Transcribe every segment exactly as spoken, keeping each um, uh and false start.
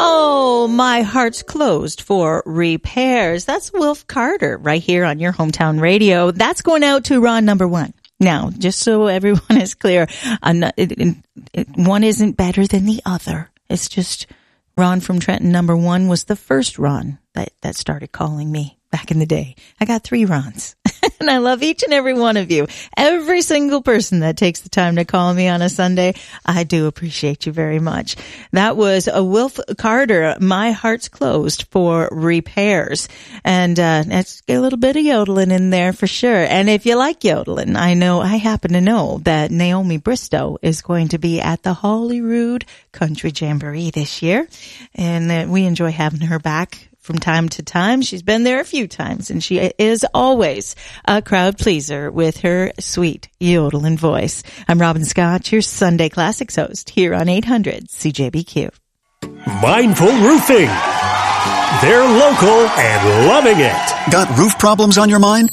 Oh, my heart's closed for repairs. That's Wilf Carter right here on your hometown radio. That's going out to Ron number one. Now, just so everyone is clear, I'm not, it, it, it, one isn't better than the other. It's just Ron from Trenton number one was the first Ron that, that started calling me back in the day. I got three Rons. And I love each and every one of you. Every single person that takes the time to call me on a Sunday, I do appreciate you very much. That was a Wilf Carter, My Heart's Closed for Repairs. And uh let's get a little bit of yodeling in there for sure. And if you like yodeling, I know, I happen to know that Naomi Bristow is going to be at the Holyrood Country Jamboree this year. And uh, we enjoy having her back from time to time. She's been there a few times, and she is always a crowd pleaser with her sweet yodeling voice. I'm Robin Scott, your Sunday Classics host here on eight hundred C J B Q. Mindful Roofing. They're local and loving it. Got roof problems on your mind?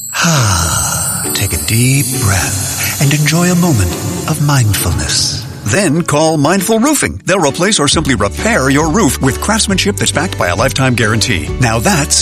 Take a deep breath and enjoy a moment of mindfulness. Then call Mindful Roofing. They'll replace or simply repair your roof with craftsmanship that's backed by a lifetime guarantee. Now that's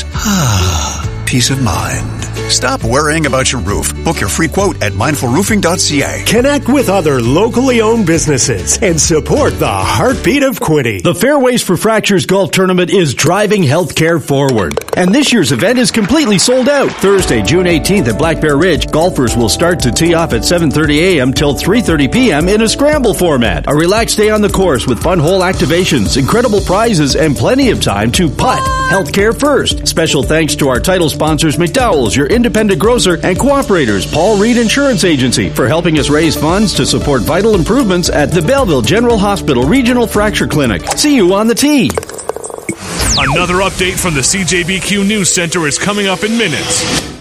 peace of mind. Stop worrying about your roof. Book your free quote at mindful roofing dot c a. Connect with other locally owned businesses and support the heartbeat of Quinte. The Fairways for Fractures Golf Tournament is driving healthcare forward. And this year's event is completely sold out. Thursday, June eighteenth at Black Bear Ridge, golfers will start to tee off at seven thirty a.m. till three thirty p.m. in a scramble format. A relaxed day on the course with fun hole activations, incredible prizes, and plenty of time to putt. Healthcare first. Special thanks to our title sponsors, McDowell's, your independent grocer, and cooperators, Paul Reed Insurance Agency, for helping us raise funds to support vital improvements at the Belleville General Hospital Regional Fracture Clinic. See you on the tee. Another update from the C J B Q News Center is coming up in minutes.